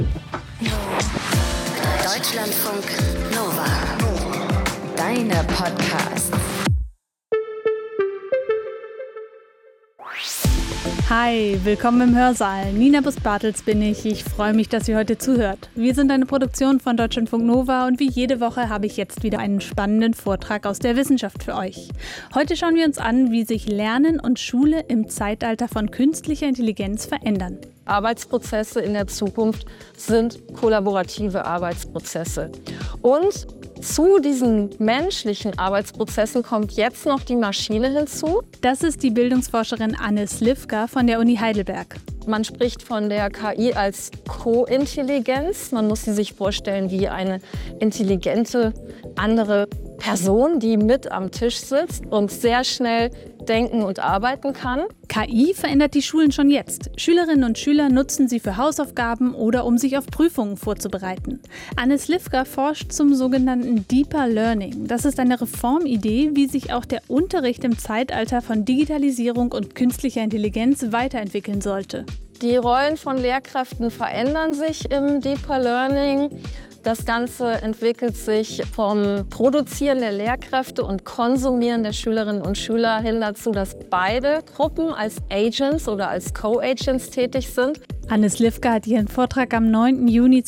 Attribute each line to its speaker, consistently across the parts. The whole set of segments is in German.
Speaker 1: Deutschlandfunk Nova. Deine Podcasts.
Speaker 2: Hi, willkommen im Hörsaal. Nina Bus-Bartels bin ich. Ich freue mich, dass ihr heute zuhört. Wir sind eine Produktion von Deutschlandfunk Nova und wie jede Woche habe ich jetzt wieder einen spannenden Vortrag aus der Wissenschaft für euch. Heute schauen wir uns an, wie sich Lernen und Schule im Zeitalter von künstlicher Intelligenz verändern.
Speaker 3: Arbeitsprozesse in der Zukunft sind kollaborative Arbeitsprozesse. Und zu diesen menschlichen Arbeitsprozessen kommt jetzt noch die Maschine hinzu.
Speaker 2: Das ist die Bildungsforscherin Anne Slivka von der Uni Heidelberg.
Speaker 3: Man spricht von der KI als Kointelligenz. Man muss sie sich vorstellen wie eine intelligente andere Person, die mit am Tisch sitzt und sehr schnell denken und arbeiten kann.
Speaker 2: KI verändert die Schulen schon jetzt. Schülerinnen und Schüler nutzen sie für Hausaufgaben oder um sich auf Prüfungen vorzubereiten. Anne Slivka forscht zum sogenannten Deeper Learning. Das ist eine Reformidee, wie sich auch der Unterricht im Zeitalter von Digitalisierung und künstlicher Intelligenz weiterentwickeln sollte.
Speaker 3: Die Rollen von Lehrkräften verändern sich im Deeper Learning. Das Ganze entwickelt sich vom Produzieren der Lehrkräfte und Konsumieren der Schülerinnen und Schüler hin dazu, dass beide Gruppen als Agents oder als Co-Agents tätig sind.
Speaker 2: Anne Slivka hat ihren Vortrag am 9. Juni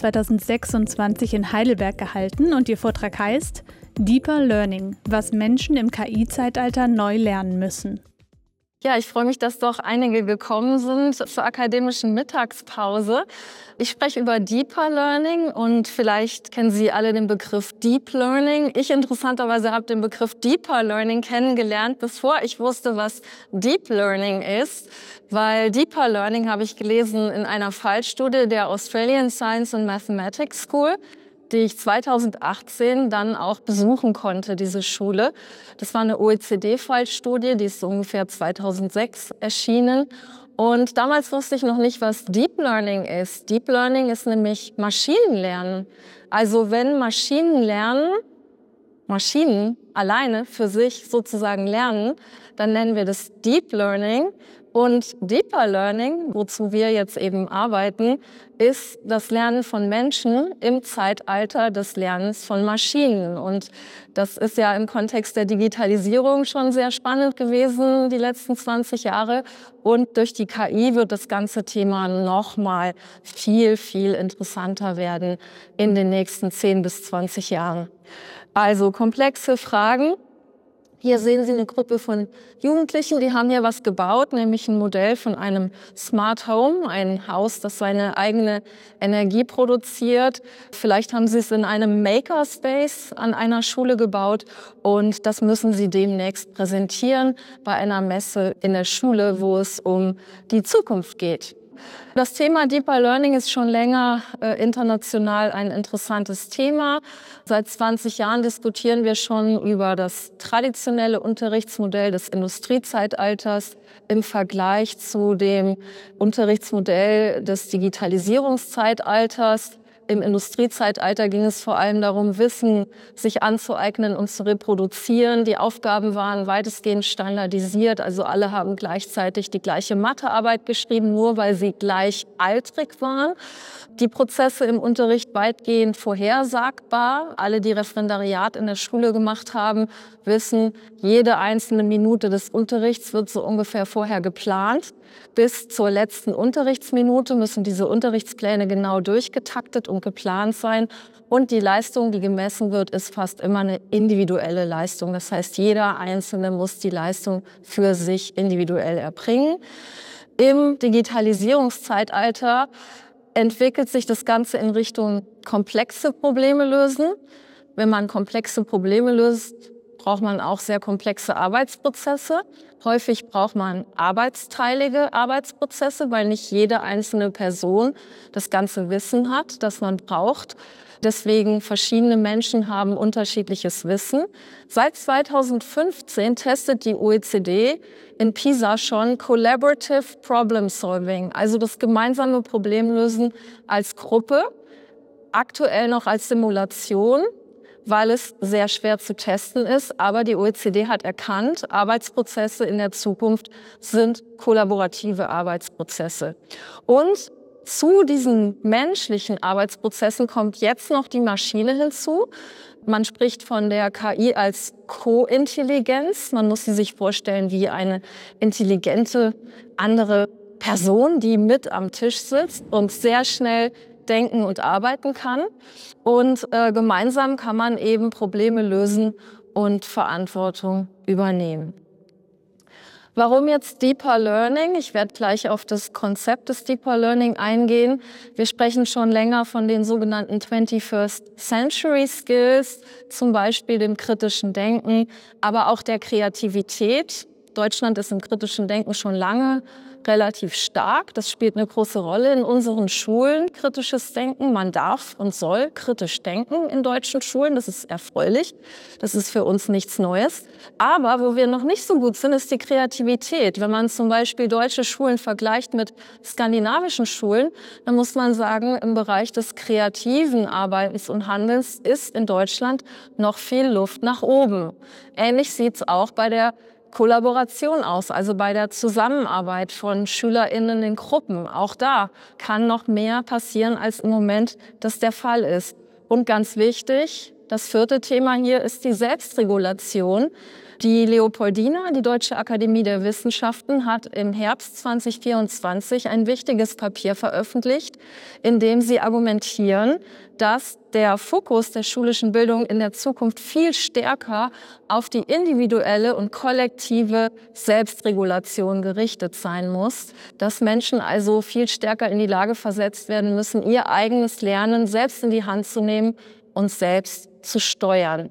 Speaker 2: 2026 in Heidelberg gehalten und ihr Vortrag heißt Deeper Learning, was Menschen im KI-Zeitalter neu lernen müssen.
Speaker 3: Ja, ich freue mich, dass doch einige gekommen sind zur akademischen Mittagspause. Ich spreche über Deeper Learning und vielleicht kennen Sie alle den Begriff Deep Learning. Ich interessanterweise habe den Begriff Deeper Learning kennengelernt, bevor ich wusste, was Deep Learning ist. Weil Deeper Learning habe ich gelesen in einer Fallstudie der Australian Science and Mathematics School, die ich 2018 dann auch besuchen konnte, diese Schule. Das war eine OECD-Fallstudie, die ist so ungefähr 2006 erschienen. Und damals wusste ich noch nicht, was Deep Learning ist. Deep Learning ist nämlich Maschinenlernen. Also wenn Maschinen alleine für sich sozusagen lernen, dann nennen wir das Deep Learning. Und Deeper Learning, wozu wir jetzt eben arbeiten, ist das Lernen von Menschen im Zeitalter des Lernens von Maschinen. Und das ist ja im Kontext der Digitalisierung schon sehr spannend gewesen, die letzten 20 Jahre. Und durch die KI wird das ganze Thema nochmal viel, viel interessanter werden in den nächsten 10 bis 20 Jahren. Also komplexe Fragen. Hier sehen Sie eine Gruppe von Jugendlichen, die haben hier was gebaut, nämlich ein Modell von einem Smart Home, ein Haus, das seine eigene Energie produziert. Vielleicht haben Sie es in einem Makerspace an einer Schule gebaut und das müssen Sie demnächst präsentieren bei einer Messe in der Schule, wo es um die Zukunft geht. Das Thema Deeper Learning ist schon länger international ein interessantes Thema. Seit 20 Jahren diskutieren wir schon über das traditionelle Unterrichtsmodell des Industriezeitalters im Vergleich zu dem Unterrichtsmodell des Digitalisierungszeitalters. Im Industriezeitalter ging es vor allem darum, Wissen sich anzueignen und zu reproduzieren. Die Aufgaben waren weitestgehend standardisiert, also alle haben gleichzeitig die gleiche Mathearbeit geschrieben, nur weil sie gleichaltrig waren. Die Prozesse im Unterricht weitgehend vorhersagbar. Alle, die Referendariat in der Schule gemacht haben, wissen, jede einzelne Minute des Unterrichts wird so ungefähr vorher geplant. Bis zur letzten Unterrichtsminute müssen diese Unterrichtspläne genau durchgetaktet und geplant sein. Und die Leistung, die gemessen wird, ist fast immer eine individuelle Leistung. Das heißt, jeder Einzelne muss die Leistung für sich individuell erbringen. Im Digitalisierungszeitalter entwickelt sich das Ganze in Richtung komplexe Probleme lösen. Wenn man komplexe Probleme löst, braucht man auch sehr komplexe Arbeitsprozesse. Häufig braucht man arbeitsteilige Arbeitsprozesse, weil nicht jede einzelne Person das ganze Wissen hat, das man braucht. Deswegen verschiedene Menschen haben unterschiedliches Wissen. Seit 2015 testet die OECD in PISA schon Collaborative Problem Solving, also das gemeinsame Problemlösen als Gruppe, aktuell noch als Simulation, weil es sehr schwer zu testen ist. Aber die OECD hat erkannt, Arbeitsprozesse in der Zukunft sind kollaborative Arbeitsprozesse. Und zu diesen menschlichen Arbeitsprozessen kommt jetzt noch die Maschine hinzu. Man spricht von der KI als Kointelligenz. Man muss sie sich vorstellen wie eine intelligente andere Person, die mit am Tisch sitzt und sehr schnell denken und arbeiten kann. Und gemeinsam kann man eben Probleme lösen und Verantwortung übernehmen. Warum jetzt Deeper Learning? Ich werde gleich auf das Konzept des Deeper Learning eingehen. Wir sprechen schon länger von den sogenannten 21st Century Skills, zum Beispiel dem kritischen Denken, aber auch der Kreativität. Deutschland ist im kritischen Denken schon lange relativ stark. Das spielt eine große Rolle in unseren Schulen, kritisches Denken. Man darf und soll kritisch denken in deutschen Schulen. Das ist erfreulich. Das ist für uns nichts Neues. Aber wo wir noch nicht so gut sind, ist die Kreativität. Wenn man zum Beispiel deutsche Schulen vergleicht mit skandinavischen Schulen, dann muss man sagen, im Bereich des kreativen Arbeitens und Handelns ist in Deutschland noch viel Luft nach oben. Ähnlich sieht es auch bei der Kollaboration aus, also bei der Zusammenarbeit von SchülerInnen in Gruppen. Auch da kann noch mehr passieren, als im Moment das der Fall ist. Und ganz wichtig, das vierte Thema hier ist die Selbstregulation. Die Leopoldina, die Deutsche Akademie der Wissenschaften, hat im Herbst 2024 ein wichtiges Papier veröffentlicht, in dem sie argumentieren, dass der Fokus der schulischen Bildung in der Zukunft viel stärker auf die individuelle und kollektive Selbstregulation gerichtet sein muss, dass Menschen also viel stärker in die Lage versetzt werden müssen, ihr eigenes Lernen selbst in die Hand zu nehmen und selbst zu steuern.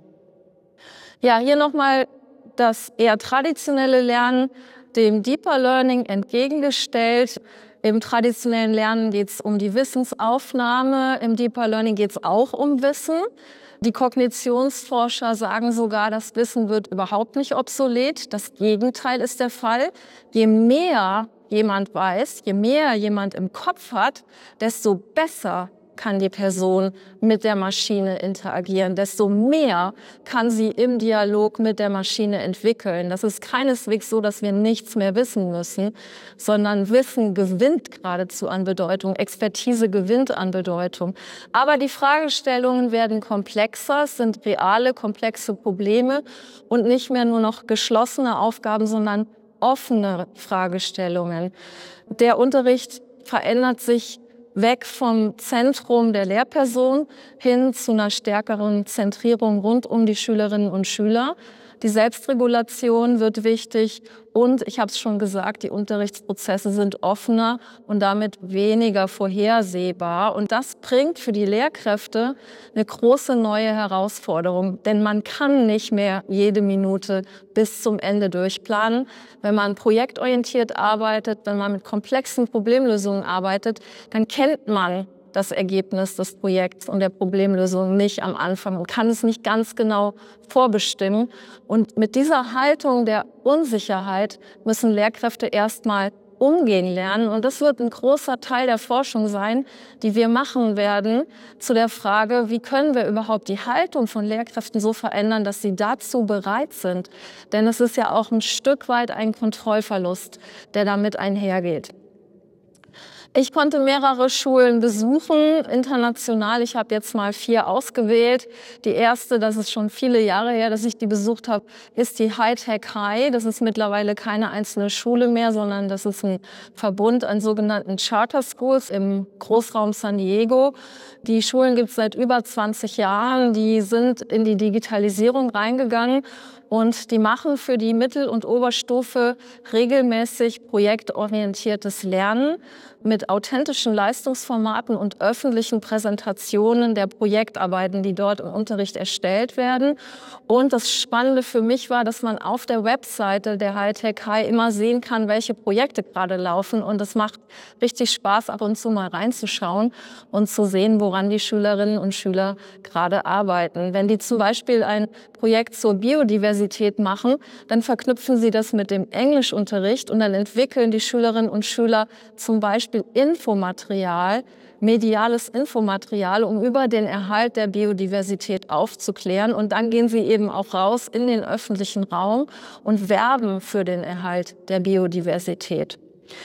Speaker 3: Ja, hier nochmal das eher traditionelle Lernen dem Deeper Learning entgegengestellt. Im traditionellen Lernen geht es um die Wissensaufnahme, im Deeper Learning geht es auch um Wissen. Die Kognitionsforscher sagen sogar, das Wissen wird überhaupt nicht obsolet. Das Gegenteil ist der Fall. Je mehr jemand weiß, je mehr jemand im Kopf hat, desto besser kann die Person mit der Maschine interagieren, desto mehr kann sie im Dialog mit der Maschine entwickeln. Das ist keineswegs so, dass wir nichts mehr wissen müssen, sondern Wissen gewinnt geradezu an Bedeutung, Expertise gewinnt an Bedeutung. Aber die Fragestellungen werden komplexer, es sind reale, komplexe Probleme und nicht mehr nur noch geschlossene Aufgaben, sondern offene Fragestellungen. Der Unterricht verändert sich weg vom Zentrum der Lehrperson hin zu einer stärkeren Zentrierung rund um die Schülerinnen und Schüler. Die Selbstregulation wird wichtig und, ich habe es schon gesagt, die Unterrichtsprozesse sind offener und damit weniger vorhersehbar. Und das bringt für die Lehrkräfte eine große neue Herausforderung, denn man kann nicht mehr jede Minute bis zum Ende durchplanen. Wenn man projektorientiert arbeitet, wenn man mit komplexen Problemlösungen arbeitet, dann kennt man das Ergebnis des Projekts und der Problemlösung nicht am Anfang und kann es nicht ganz genau vorbestimmen. Und mit dieser Haltung der Unsicherheit müssen Lehrkräfte erstmal umgehen lernen. Und das wird ein großer Teil der Forschung sein, die wir machen werden, zu der Frage, wie können wir überhaupt die Haltung von Lehrkräften so verändern, dass sie dazu bereit sind. Denn es ist ja auch ein Stück weit ein Kontrollverlust, der damit einhergeht. Ich konnte mehrere Schulen besuchen, international. Ich habe jetzt mal 4 ausgewählt. Die erste, das ist schon viele Jahre her, dass ich die besucht habe, ist die High-Tech High. Das ist mittlerweile keine einzelne Schule mehr, sondern das ist ein Verbund an sogenannten Charter Schools im Großraum San Diego. Die Schulen gibt es seit über 20 Jahren. Die sind in die Digitalisierung reingegangen. Und die machen für die Mittel- und Oberstufe regelmäßig projektorientiertes Lernen mit authentischen Leistungsformaten und öffentlichen Präsentationen der Projektarbeiten, die dort im Unterricht erstellt werden. Und das Spannende für mich war, dass man auf der Webseite der High-Tech High immer sehen kann, welche Projekte gerade laufen. Und es macht richtig Spaß, ab und zu mal reinzuschauen und zu sehen, woran die Schülerinnen und Schüler gerade arbeiten. Wenn die zum Beispiel ein Projekt zur Biodiversität machen, dann verknüpfen sie das mit dem Englischunterricht und dann entwickeln die Schülerinnen und Schüler zum Beispiel Infomaterial, mediales Infomaterial, um über den Erhalt der Biodiversität aufzuklären. Und dann gehen sie eben auch raus in den öffentlichen Raum und werben für den Erhalt der Biodiversität.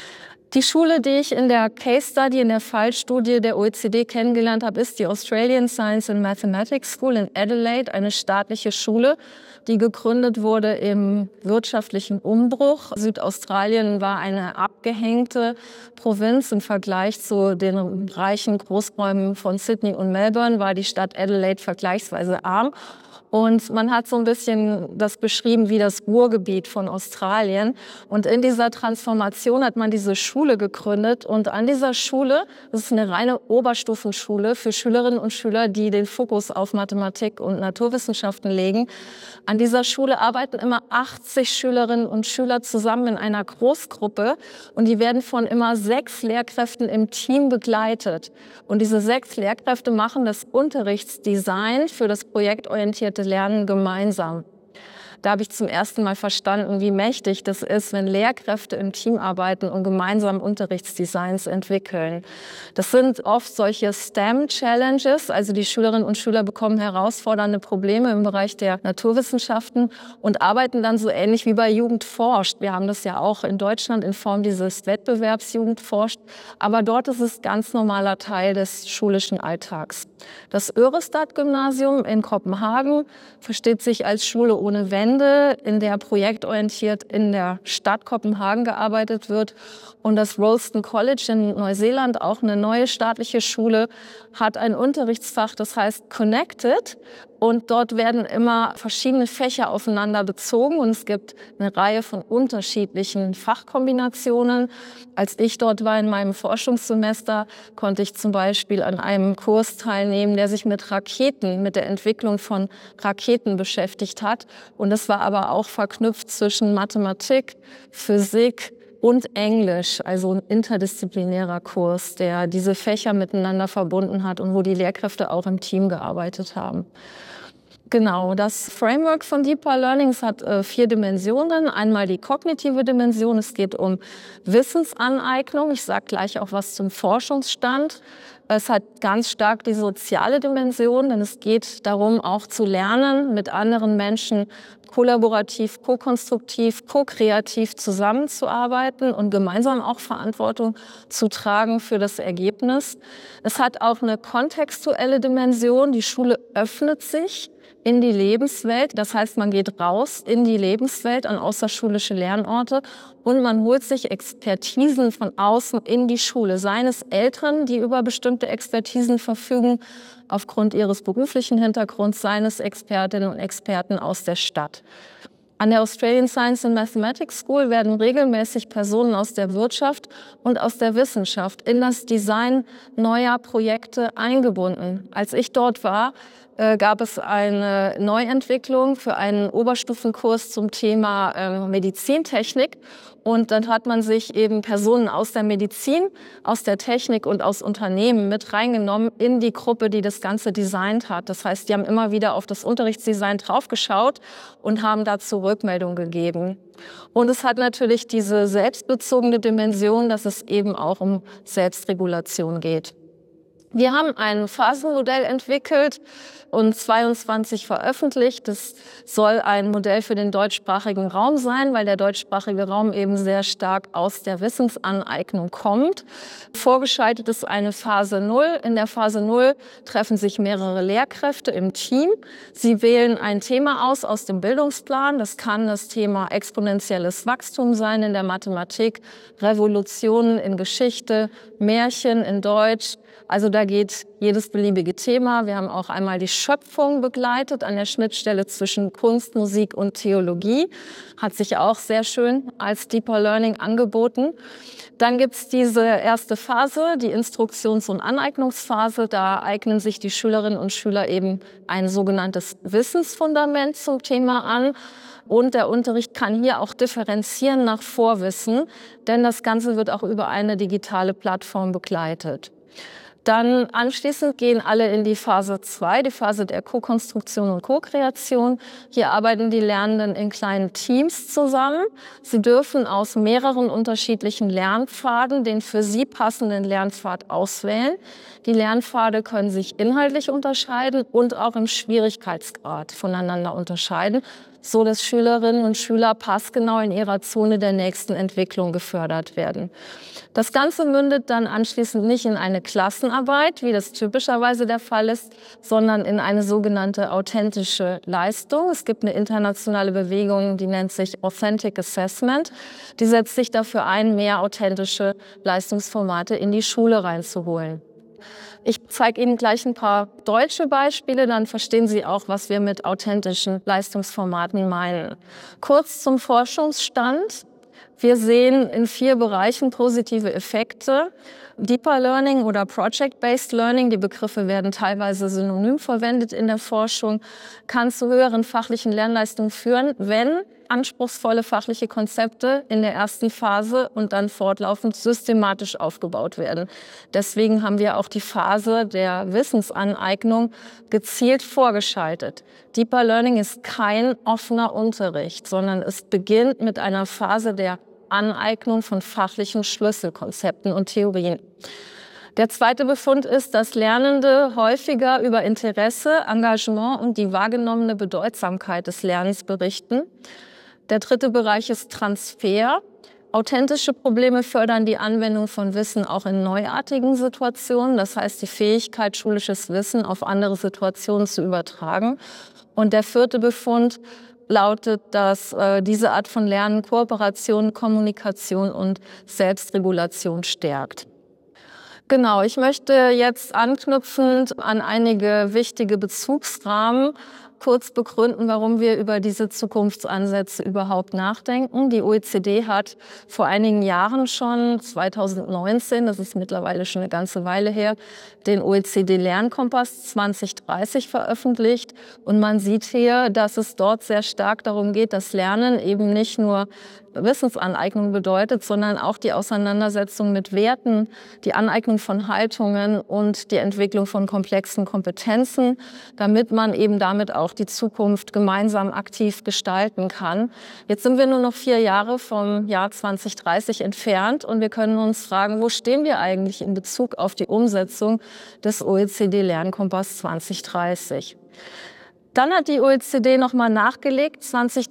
Speaker 3: Die Schule, die ich in der Case Study, in der Fallstudie der OECD kennengelernt habe, ist die Australian Science and Mathematics School in Adelaide, eine staatliche Schule, die gegründet wurde im wirtschaftlichen Umbruch. Südaustralien war eine abgehängte Provinz im Vergleich zu den reichen Großräumen von Sydney und Melbourne, war die Stadt Adelaide vergleichsweise arm. Und man hat so ein bisschen das beschrieben wie das Ruhrgebiet von Australien. Und in dieser Transformation hat man diese Schule gegründet. Und an dieser Schule, das ist eine reine Oberstufenschule für Schülerinnen und Schüler, die den Fokus auf Mathematik und Naturwissenschaften legen. An dieser Schule arbeiten immer 80 Schülerinnen und Schüler zusammen in einer Großgruppe. Und die werden von immer 6 Lehrkräften im Team begleitet. Und diese 6 Lehrkräfte machen das Unterrichtsdesign für das projektorientierte Lernen gemeinsam. Da habe ich zum ersten Mal verstanden, wie mächtig das ist, wenn Lehrkräfte im Team arbeiten und gemeinsam Unterrichtsdesigns entwickeln. Das sind oft solche STEM-Challenges, also die Schülerinnen und Schüler bekommen herausfordernde Probleme im Bereich der Naturwissenschaften und arbeiten dann so ähnlich wie bei Jugend forscht. Wir haben das ja auch in Deutschland in Form dieses Wettbewerbs Jugend forscht, aber dort ist es ganz normaler Teil des schulischen Alltags. Das Örestad-Gymnasium in Kopenhagen versteht sich als Schule ohne Wände, in der projektorientiert in der Stadt Kopenhagen gearbeitet wird. Und das Rolleston College in Neuseeland, auch eine neue staatliche Schule, hat ein Unterrichtsfach, das heißt Connected. Und dort werden immer verschiedene Fächer aufeinander bezogen und es gibt eine Reihe von unterschiedlichen Fachkombinationen. Als ich dort war in meinem Forschungssemester, konnte ich zum Beispiel an einem Kurs teilnehmen, der sich mit Raketen, mit der Entwicklung von Raketen beschäftigt hat. Und das war aber auch verknüpft zwischen Mathematik, Physik und Englisch, also ein interdisziplinärer Kurs, der diese Fächer miteinander verbunden hat und wo die Lehrkräfte auch im Team gearbeitet haben. Genau, das Framework von Deeper Learnings hat 4 Dimensionen. Einmal die kognitive Dimension, es geht um Wissensaneignung. Ich sage gleich auch was zum Forschungsstand. Es hat ganz stark die soziale Dimension, denn es geht darum, auch zu lernen, mit anderen Menschen kollaborativ, ko-konstruktiv, ko-kreativ zusammenzuarbeiten und gemeinsam auch Verantwortung zu tragen für das Ergebnis. Es hat auch eine kontextuelle Dimension. Die Schule öffnet sich in die Lebenswelt. Das heißt, man geht raus in die Lebenswelt an außerschulische Lernorte und man holt sich Expertisen von außen in die Schule. Seien es Eltern, die über bestimmte Expertisen verfügen, aufgrund ihres beruflichen Hintergrunds, seien es Expertinnen und Experten aus der Stadt. An der Australian Science and Mathematics School werden regelmäßig Personen aus der Wirtschaft und aus der Wissenschaft in das Design neuer Projekte eingebunden. Als ich dort war, gab es eine Neuentwicklung für einen Oberstufenkurs zum Thema Medizintechnik. Und dann hat man sich eben Personen aus der Medizin, aus der Technik und aus Unternehmen mit reingenommen in die Gruppe, die das Ganze designt hat. Das heißt, die haben immer wieder auf das Unterrichtsdesign draufgeschaut und haben dazu Rückmeldung gegeben. Und es hat natürlich diese selbstbezogene Dimension, dass es eben auch um Selbstregulation geht. Wir haben ein Phasenmodell entwickelt und 22 veröffentlicht. Das soll ein Modell für den deutschsprachigen Raum sein, weil der deutschsprachige Raum eben sehr stark aus der Wissensaneignung kommt. Vorgeschaltet ist eine Phase 0. In der Phase 0 treffen sich mehrere Lehrkräfte im Team. Sie wählen ein Thema aus dem Bildungsplan. Das kann das Thema exponentielles Wachstum sein in der Mathematik, Revolutionen in Geschichte, Märchen in Deutsch. Also da geht jedes beliebige Thema. Wir haben auch einmal die Schöpfung begleitet an der Schnittstelle zwischen Kunst, Musik und Theologie. Hat sich auch sehr schön als Deeper Learning angeboten. Dann gibt's diese erste Phase, die Instruktions- und Aneignungsphase. Da eignen sich die Schülerinnen und Schüler eben ein sogenanntes Wissensfundament zum Thema an. Und der Unterricht kann hier auch differenzieren nach Vorwissen, denn das Ganze wird auch über eine digitale Plattform begleitet. Dann anschließend gehen alle in die Phase 2, die Phase der Ko-Konstruktion und Ko-Kreation. Hier arbeiten die Lernenden in kleinen Teams zusammen. Sie dürfen aus mehreren unterschiedlichen Lernpfaden den für sie passenden Lernpfad auswählen. Die Lernpfade können sich inhaltlich unterscheiden und auch im Schwierigkeitsgrad voneinander unterscheiden. so dass Schülerinnen und Schüler passgenau in ihrer Zone der nächsten Entwicklung gefördert werden. Das Ganze mündet dann anschließend nicht in eine Klassenarbeit, wie das typischerweise der Fall ist, sondern in eine sogenannte authentische Leistung. Es gibt eine internationale Bewegung, die nennt sich Authentic Assessment. Die setzt sich dafür ein, mehr authentische Leistungsformate in die Schule reinzuholen. Ich zeige Ihnen gleich ein paar deutsche Beispiele, dann verstehen Sie auch, was wir mit authentischen Leistungsformaten meinen. Kurz zum Forschungsstand. Wir sehen in 4 Bereichen positive Effekte. Deeper Learning oder Project-Based Learning, die Begriffe werden teilweise synonym verwendet in der Forschung, kann zu höheren fachlichen Lernleistungen führen, wenn anspruchsvolle fachliche Konzepte in der ersten Phase und dann fortlaufend systematisch aufgebaut werden. Deswegen haben wir auch die Phase der Wissensaneignung gezielt vorgeschaltet. Deeper Learning ist kein offener Unterricht, sondern es beginnt mit einer Phase der Aneignung von fachlichen Schlüsselkonzepten und Theorien. Der zweite Befund ist, dass Lernende häufiger über Interesse, Engagement und die wahrgenommene Bedeutsamkeit des Lernens berichten. Der dritte Bereich ist Transfer. Authentische Probleme fördern die Anwendung von Wissen auch in neuartigen Situationen. Das heißt, die Fähigkeit, schulisches Wissen auf andere Situationen zu übertragen. Und der vierte Befund lautet, dass diese Art von Lernen Kooperation, Kommunikation und Selbstregulation stärkt. Genau, ich möchte jetzt anknüpfend an einige wichtige Bezugsrahmen kurz begründen, warum wir über diese Zukunftsansätze überhaupt nachdenken. Die OECD hat vor einigen Jahren schon, 2019, das ist mittlerweile schon eine ganze Weile her, den OECD-Lernkompass 2030 veröffentlicht. Und man sieht hier, dass es dort sehr stark darum geht, dass Lernen eben nicht nur Wissensaneignung bedeutet, sondern auch die Auseinandersetzung mit Werten, die Aneignung von Haltungen und die Entwicklung von komplexen Kompetenzen, damit man eben damit auch die Zukunft gemeinsam aktiv gestalten kann. Jetzt sind wir nur noch 4 Jahre vom Jahr 2030 entfernt und wir können uns fragen, wo stehen wir eigentlich in Bezug auf die Umsetzung des OECD-Lernkompass 2030? Dann hat die OECD nochmal nachgelegt,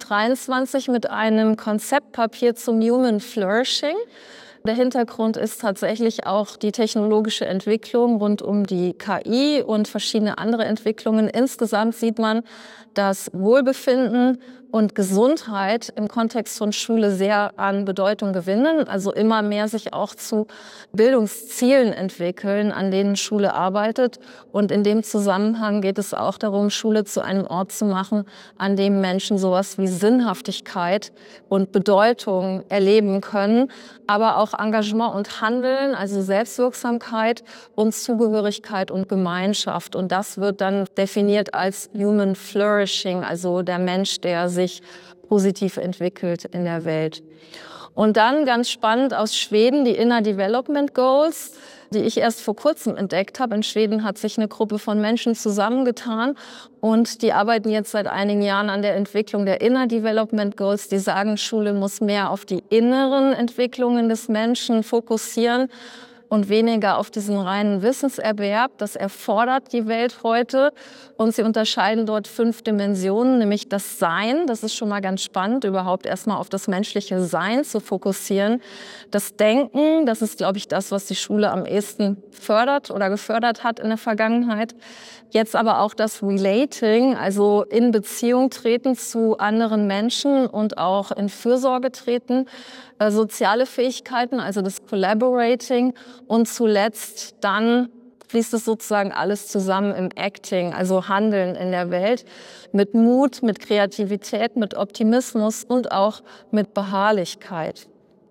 Speaker 3: 2023 mit einem Konzeptpapier zum Human Flourishing. Der Hintergrund ist tatsächlich auch die technologische Entwicklung rund um die KI und verschiedene andere Entwicklungen. Insgesamt sieht man, dass Wohlbefinden und Gesundheit im Kontext von Schule sehr an Bedeutung gewinnen, also immer mehr sich auch zu Bildungszielen entwickeln, an denen Schule arbeitet. Und in dem Zusammenhang geht es auch darum, Schule zu einem Ort zu machen, an dem Menschen sowas wie Sinnhaftigkeit und Bedeutung erleben können, aber auch Engagement und Handeln, also Selbstwirksamkeit und Zugehörigkeit und Gemeinschaft. Und das wird dann definiert als Human Flourishing, also der Mensch, der sich positiv entwickelt in der Welt. Und dann ganz spannend aus Schweden die Inner Development Goals, die ich erst vor kurzem entdeckt habe. In Schweden hat sich eine Gruppe von Menschen zusammengetan und die arbeiten jetzt seit einigen Jahren an der Entwicklung der Inner Development Goals. Die sagen, Schule muss mehr auf die inneren Entwicklungen des Menschen fokussieren und weniger auf diesen reinen Wissenserwerb. Das erfordert die Welt heute. Und sie unterscheiden dort 5 Dimensionen, nämlich das Sein. Das ist schon mal ganz spannend, überhaupt erstmal auf das menschliche Sein zu fokussieren. Das Denken, das ist, glaube ich, das, was die Schule am ehesten fördert oder gefördert hat in der Vergangenheit. Jetzt aber auch das Relating, also in Beziehung treten zu anderen Menschen und auch in Fürsorge treten. Soziale Fähigkeiten, also das Collaborating und zuletzt dann fließt es sozusagen alles zusammen im Acting, also Handeln in der Welt mit Mut, mit Kreativität, mit Optimismus und auch mit Beharrlichkeit.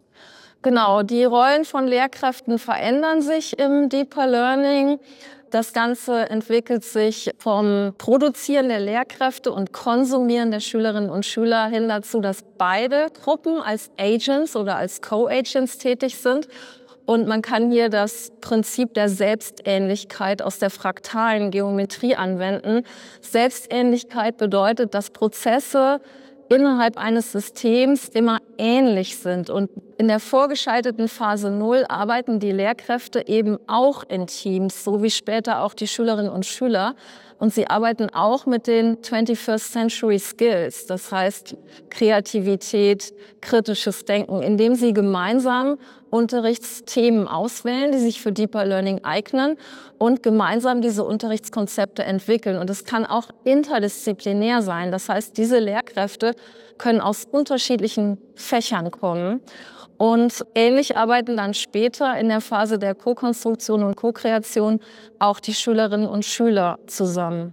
Speaker 3: Genau, die Rollen von Lehrkräften verändern sich im Deeper Learning. Das Ganze entwickelt sich vom Produzieren der Lehrkräfte und Konsumieren der Schülerinnen und Schüler hin dazu, dass beide Gruppen als Agents oder als Co-Agents tätig sind. Und man kann hier das Prinzip der Selbstähnlichkeit aus der fraktalen Geometrie anwenden. Selbstähnlichkeit bedeutet, dass Prozesse innerhalb eines Systems immer ähnlich sind. Und in der vorgeschalteten Phase 0 arbeiten die Lehrkräfte eben auch in Teams, so wie später auch die Schülerinnen und Schüler. Und sie arbeiten auch mit den 21st Century Skills, das heißt Kreativität, kritisches Denken, indem sie gemeinsam Unterrichtsthemen auswählen, die sich für Deeper Learning eignen und gemeinsam diese Unterrichtskonzepte entwickeln. Und es kann auch interdisziplinär sein. Das heißt, diese Lehrkräfte können aus unterschiedlichen Fächern kommen. Und ähnlich arbeiten dann später in der Phase der Co-Konstruktion und Co-Kreation auch die Schülerinnen und Schüler zusammen.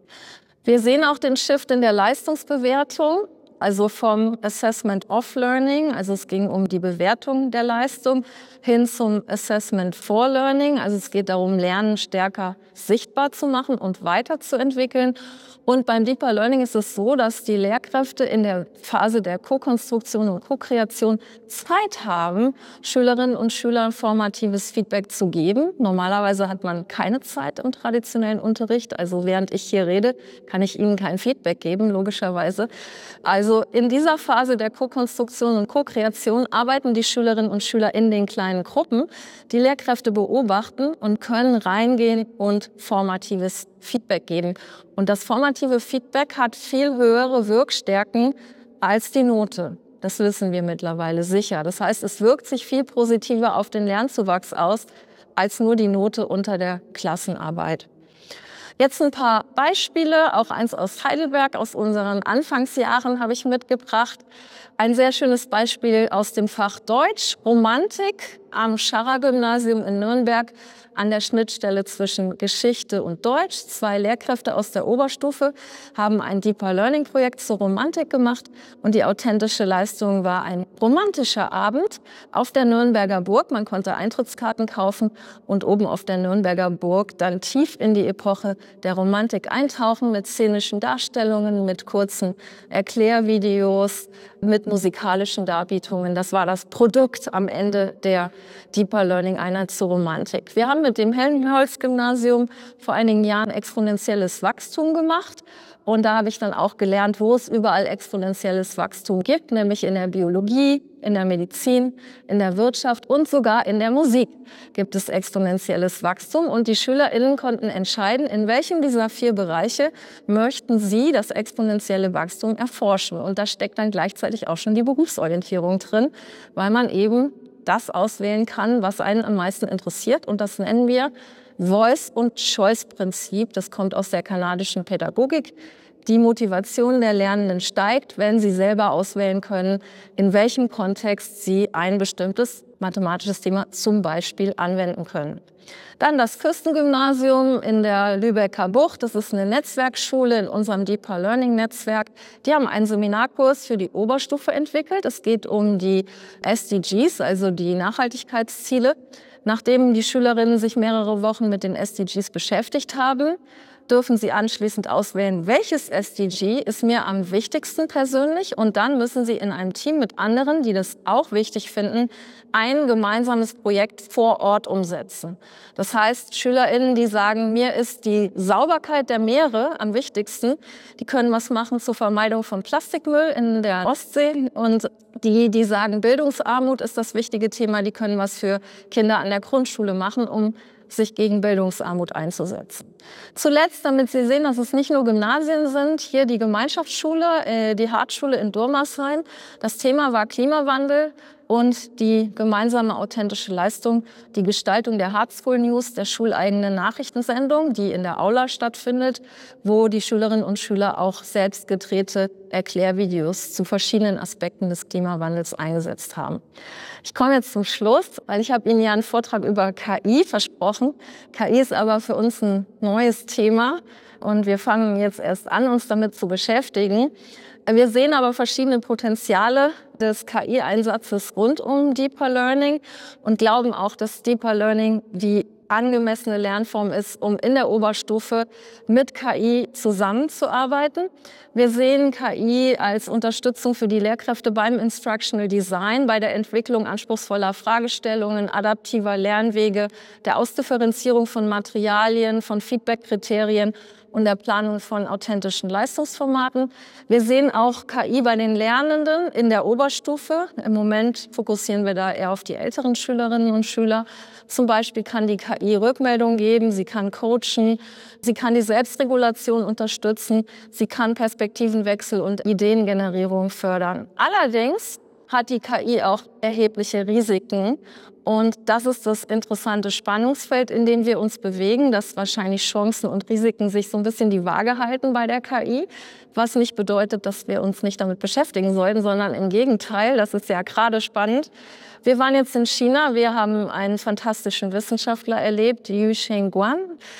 Speaker 3: Wir sehen auch den Shift in der Leistungsbewertung, also vom Assessment of Learning, also es ging um die Bewertung der Leistung, hin zum Assessment for Learning, also es geht darum, Lernen stärker sichtbar zu machen und weiterzuentwickeln. Und beim Deeper Learning ist es so, dass die Lehrkräfte in der Phase der Co-Konstruktion und Co-Kreation Zeit haben, Schülerinnen und Schülern formatives Feedback zu geben. Normalerweise hat man keine Zeit im traditionellen Unterricht. Also während ich hier rede, kann ich Ihnen kein Feedback geben, logischerweise. Also in dieser Phase der Co-Konstruktion und Co-Kreation arbeiten die Schülerinnen und Schüler in den kleinen Gruppen. Die Lehrkräfte beobachten und können reingehen und formatives Feedback geben. Und das formative Feedback hat viel höhere Wirkstärken als die Note. Das wissen wir mittlerweile sicher. Das heißt, es wirkt sich viel positiver auf den Lernzuwachs aus, als nur die Note unter der Klassenarbeit. Jetzt ein paar Beispiele, auch eins aus Heidelberg, aus unseren Anfangsjahren habe ich mitgebracht. Ein sehr schönes Beispiel aus dem Fach Deutsch, Romantik am Scharrer-Gymnasium in Nürnberg an der Schnittstelle zwischen Geschichte und Deutsch. 2 Lehrkräfte aus der Oberstufe haben ein Deeper Learning Projekt zur Romantik gemacht und die authentische Leistung war ein romantischer Abend auf der Nürnberger Burg. Man konnte Eintrittskarten kaufen und oben auf der Nürnberger Burg dann tief in die Epoche der Romantik eintauchen mit szenischen Darstellungen, mit kurzen Erklärvideos, mit musikalischen Darbietungen. Das war das Produkt am Ende der Deeper Learning Einheit zur Romantik. Wir haben mit dem Helmholtz-Gymnasium vor einigen Jahren exponentielles Wachstum gemacht. Und da habe ich dann auch gelernt, wo es überall exponentielles Wachstum gibt, nämlich in der Biologie, in der Medizin, in der Wirtschaft und sogar in der Musik gibt es exponentielles Wachstum. Und die SchülerInnen konnten entscheiden, in welchem dieser 4 Bereiche möchten sie das exponentielle Wachstum erforschen. Und da steckt dann gleichzeitig auch schon die Berufsorientierung drin, weil man eben das auswählen kann, was einen am meisten interessiert. Und das nennen wir Voice- und Choice-Prinzip. Das kommt aus der kanadischen Pädagogik. Die Motivation der Lernenden steigt, wenn sie selber auswählen können, in welchem Kontext sie ein bestimmtes mathematisches Thema zum Beispiel anwenden können. Dann das Fürstengymnasium in der Lübecker Bucht. Das ist eine Netzwerkschule in unserem Deeper Learning Netzwerk. Die haben einen Seminarkurs für die Oberstufe entwickelt. Es geht um die SDGs, also die Nachhaltigkeitsziele. Nachdem die Schülerinnen sich mehrere Wochen mit den SDGs beschäftigt haben, dürfen sie anschließend auswählen, welches SDG ist mir am wichtigsten persönlich. Und dann müssen sie in einem Team mit anderen, die das auch wichtig finden, ein gemeinsames Projekt vor Ort umsetzen. Das heißt, SchülerInnen, die sagen, mir ist die Sauberkeit der Meere am wichtigsten, die können was machen zur Vermeidung von Plastikmüll in der Ostsee. Und die sagen, Bildungsarmut ist das wichtige Thema, die können was für Kinder an der Grundschule machen, um sich gegen Bildungsarmut einzusetzen. Zuletzt, damit Sie sehen, dass es nicht nur Gymnasien sind, hier die Gemeinschaftsschule, die Hartschule in Durmersheim. Das Thema war Klimawandel und die gemeinsame authentische Leistung, die Gestaltung der Hartful News, der schuleigenen Nachrichtensendung, die in der Aula stattfindet, wo die Schülerinnen und Schüler auch selbst gedrehte Erklärvideos zu verschiedenen Aspekten des Klimawandels eingesetzt haben. Ich komme jetzt zum Schluss, weil ich habe Ihnen ja einen Vortrag über KI versprochen. KI ist aber für uns ein neues Thema und wir fangen jetzt erst an, uns damit zu beschäftigen. Wir sehen aber verschiedene Potenziale des KI-Einsatzes rund um Deeper Learning und glauben auch, dass Deeper Learning die angemessene Lernform ist, um in der Oberstufe mit KI zusammenzuarbeiten. Wir sehen KI als Unterstützung für die Lehrkräfte beim Instructional Design, bei der Entwicklung anspruchsvoller Fragestellungen, adaptiver Lernwege, der Ausdifferenzierung von Materialien, von Feedback-Kriterien und der Planung von authentischen Leistungsformaten. Wir sehen auch KI bei den Lernenden in der Oberstufe. Im Moment fokussieren wir da eher auf die älteren Schülerinnen und Schüler. Zum Beispiel kann die KI Rückmeldungen geben, sie kann coachen, sie kann die Selbstregulation unterstützen, sie kann Perspektivenwechsel und Ideengenerierung fördern. Allerdings hat die KI auch erhebliche Risiken. Und das ist das interessante Spannungsfeld, in dem wir uns bewegen, dass wahrscheinlich Chancen und Risiken sich so ein bisschen die Waage halten bei der KI. Was nicht bedeutet, dass wir uns nicht damit beschäftigen sollten, sondern im Gegenteil, das ist ja gerade spannend. Wir waren jetzt in China, wir haben einen fantastischen Wissenschaftler erlebt, Yusheng Guan.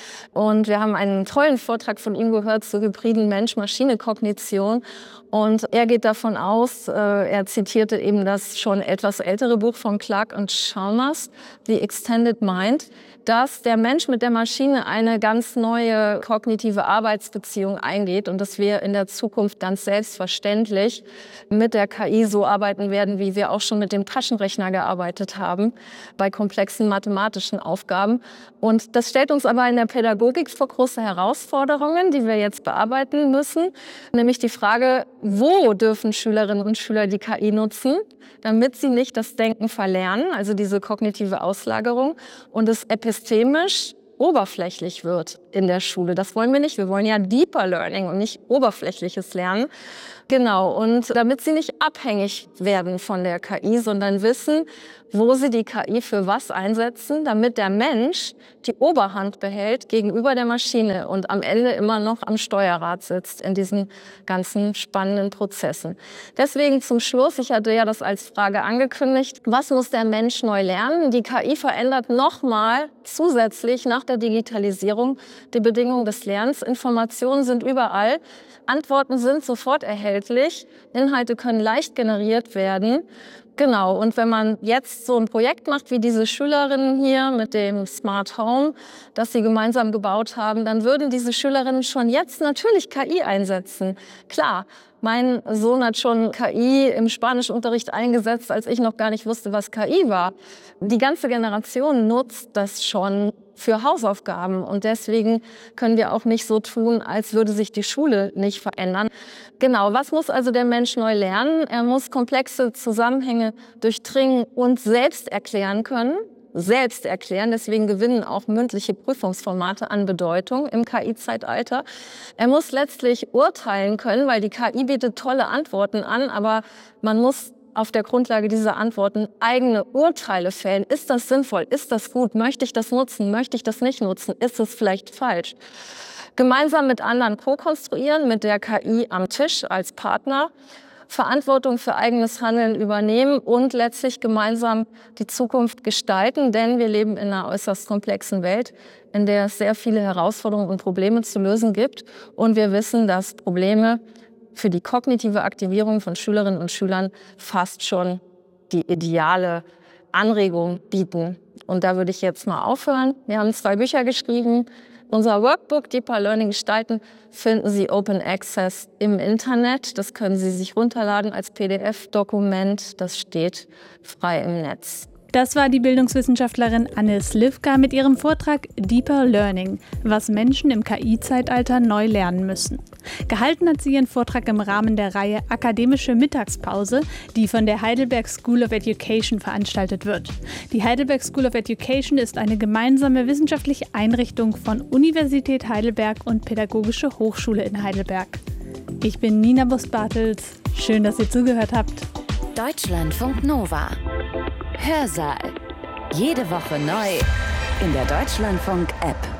Speaker 3: Und wir haben einen tollen Vortrag von ihm gehört zur hybriden Mensch-Maschine-Kognition. Und er geht davon aus, er zitierte eben das schon etwas ältere Buch von Clark und Chalmers, The Extended Mind, dass der Mensch mit der Maschine eine ganz neue kognitive Arbeitsbeziehung eingeht und dass wir in der Zukunft ganz selbstverständlich mit der KI so arbeiten werden, wie wir auch schon mit dem Taschenrechner gearbeitet haben, bei komplexen mathematischen Aufgaben. Und das stellt uns aber in der Pädagogik vor große Herausforderungen, die wir jetzt bearbeiten müssen, nämlich die Frage, wo dürfen Schülerinnen und Schüler die KI nutzen, damit sie nicht das Denken verlernen, also diese kognitive Auslagerung, und es epistemisch oberflächlich wird in der Schule. Das wollen wir nicht. Wir wollen ja Deeper Learning und nicht oberflächliches Lernen. Genau, und damit sie nicht abhängig werden von der KI, sondern wissen, wo sie die KI für was einsetzen, damit der Mensch die Oberhand behält gegenüber der Maschine und am Ende immer noch am Steuerrad sitzt in diesen ganzen spannenden Prozessen. Deswegen zum Schluss, ich hatte ja das als Frage angekündigt, was muss der Mensch neu lernen? Die KI verändert nochmal zusätzlich nach der Digitalisierung die Bedingungen des Lernens. Informationen sind überall. Antworten sind sofort erhältlich, Inhalte können leicht generiert werden. Genau, und wenn man jetzt so ein Projekt macht wie diese Schülerinnen hier mit dem Smart Home, das sie gemeinsam gebaut haben, dann würden diese Schülerinnen schon jetzt natürlich KI einsetzen. Klar, mein Sohn hat schon KI im Spanischunterricht eingesetzt, als ich noch gar nicht wusste, was KI war. Die ganze Generation nutzt das schon für Hausaufgaben und deswegen können wir auch nicht so tun, als würde sich die Schule nicht verändern. Genau, was muss also der Mensch neu lernen? Er muss komplexe Zusammenhänge durchdringen und selbst erklären können. Selbst erklären, deswegen gewinnen auch mündliche Prüfungsformate an Bedeutung im KI-Zeitalter. Er muss letztlich urteilen können, weil die KI bietet tolle Antworten an, aber man muss auf der Grundlage dieser Antworten eigene Urteile fällen. Ist das sinnvoll? Ist das gut? Möchte ich das nutzen? Möchte ich das nicht nutzen? Ist es vielleicht falsch? Gemeinsam mit anderen co-konstruieren, mit der KI am Tisch als Partner, Verantwortung für eigenes Handeln übernehmen und letztlich gemeinsam die Zukunft gestalten, denn wir leben in einer äußerst komplexen Welt, in der es sehr viele Herausforderungen und Probleme zu lösen gibt. Und wir wissen, dass Probleme für die kognitive Aktivierung von Schülerinnen und Schülern fast schon die ideale Anregung bieten. Und da würde ich jetzt mal aufhören. Wir haben 2 Bücher geschrieben. Unser Workbook Deeper Learning gestalten finden Sie Open Access im Internet. Das können Sie sich runterladen als PDF-Dokument. Das steht frei im Netz.
Speaker 2: Das war die Bildungswissenschaftlerin Anne Slivka mit ihrem Vortrag Deeper Learning, was Menschen im KI-Zeitalter neu lernen müssen. Gehalten hat sie ihren Vortrag im Rahmen der Reihe Akademische Mittagspause, die von der Heidelberg School of Education veranstaltet wird. Die Heidelberg School of Education ist eine gemeinsame wissenschaftliche Einrichtung von Universität Heidelberg und Pädagogische Hochschule in Heidelberg. Ich bin Nina Bust-Bartels. Schön, dass ihr zugehört habt.
Speaker 1: Deutschlandfunk Nova. Hörsaal. Jede Woche neu in der Deutschlandfunk-App.